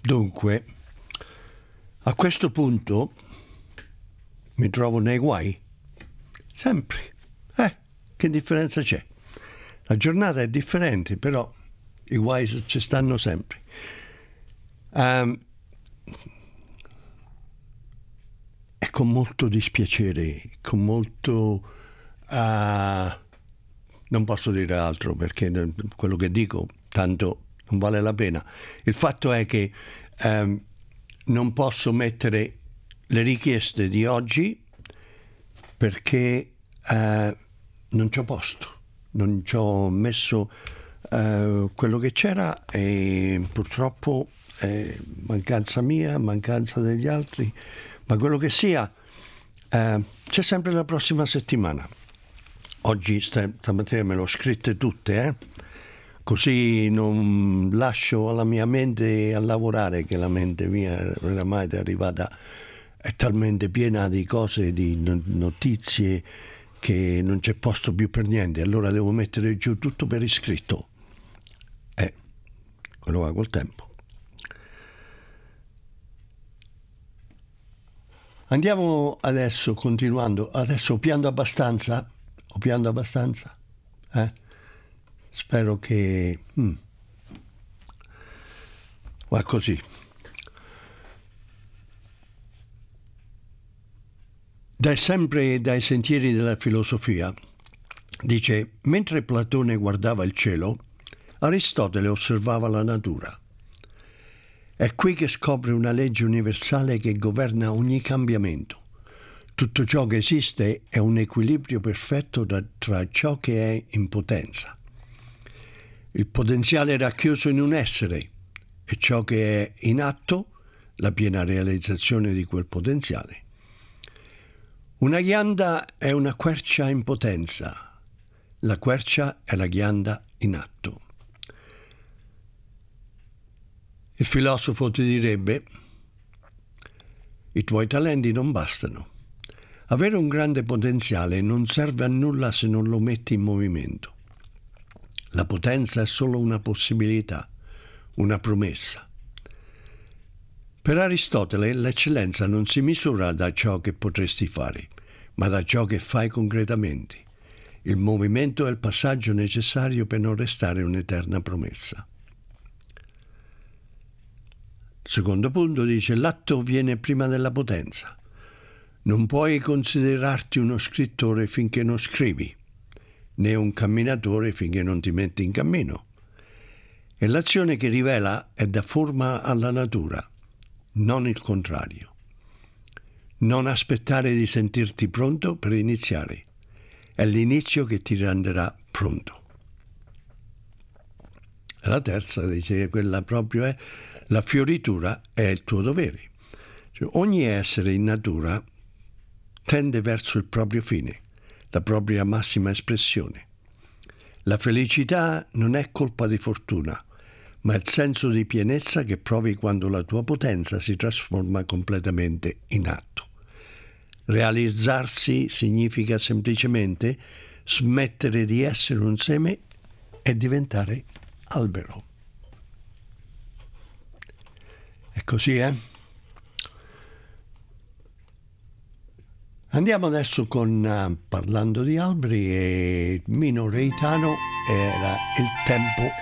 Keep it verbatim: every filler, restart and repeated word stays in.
Dunque, a questo punto mi trovo nei guai. Sempre. Eh, che differenza c'è? La giornata è differente, però i guai ci stanno sempre. Um, è con molto dispiacere, con molto... Uh, non posso dire altro perché quello che dico tanto non vale la pena. Il fatto è che um, non posso mettere le richieste di oggi perché uh, non c'ho posto, non ci ho messo uh, quello che c'era e purtroppo è mancanza mia, mancanza degli altri, ma quello che sia, uh, c'è sempre la prossima settimana. Oggi stamattina me l'ho scritte tutte, eh? Così non lascio alla mia mente a lavorare, che la mente mia oramai è arrivata, è talmente piena di cose, di notizie, che non c'è posto più per niente. Allora devo mettere giù tutto per iscritto. Eh, quello va col tempo. Andiamo adesso, continuando. Adesso ho pianto abbastanza? Ho pianto abbastanza? Eh? Spero che... Hmm. Va così. Dai sempre dai sentieri della filosofia, dice, mentre Platone guardava il cielo, Aristotele osservava la natura. È qui che scopre una legge universale che governa ogni cambiamento. Tutto ciò che esiste è un equilibrio perfetto tra ciò che è in potenza. Il potenziale è racchiuso in un essere e ciò che è in atto, la piena realizzazione di quel potenziale. Una ghianda è una quercia in potenza, la quercia è la ghianda in atto. Il filosofo ti direbbe, i tuoi talenti non bastano. Avere un grande potenziale non serve a nulla se non lo metti in movimento. La potenza è solo una possibilità, una promessa. Per Aristotele l'eccellenza non si misura da ciò che potresti fare, ma da ciò che fai concretamente. Il movimento è il passaggio necessario per non restare un'eterna promessa. Secondo punto dice, l'atto viene prima della potenza. Non puoi considerarti uno scrittore finché non scrivi, né un camminatore finché non ti metti in cammino. E l'azione che rivela è da forma alla natura, non il contrario. Non aspettare di sentirti pronto per iniziare. È l'inizio che ti renderà pronto. E la terza dice, quella proprio è, la fioritura è il tuo dovere. Cioè, ogni essere in natura tende verso il proprio fine, la propria massima espressione. La felicità non è colpa di fortuna, ma il senso di pienezza che provi quando la tua potenza si trasforma completamente in atto. Realizzarsi significa semplicemente smettere di essere un seme e diventare albero. È così, eh? Andiamo adesso con, uh, parlando di alberi, e Mino Reitano era Il tempo